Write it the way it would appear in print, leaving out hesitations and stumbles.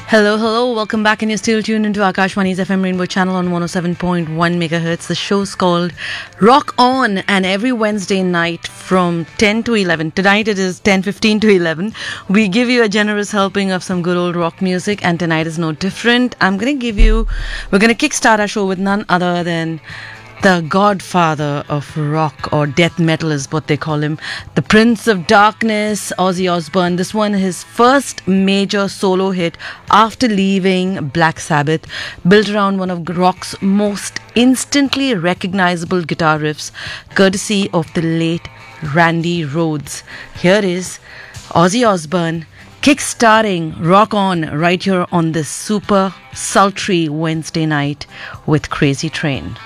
Hello, hello. Welcome back, and you're still tuned into Akashwani's FM Rainbow channel on 107.1 megahertz. The show's called Rock On, and every Wednesday night from 10 to 11. Tonight it is 10:15 to 11. We give you a generous helping of some good old rock music, and tonight is no different. We're going to kickstart our show with none other than the godfather of rock, or death metal is what they call him, the Prince of Darkness, Ozzy Osbourne. This one, his first major solo hit after leaving Black Sabbath, built around one of rock's most instantly recognizable guitar riffs, courtesy of the late Randy Rhoads. Here is Ozzy Osbourne kickstarting Rock On right here on this super sultry Wednesday night with Crazy Train.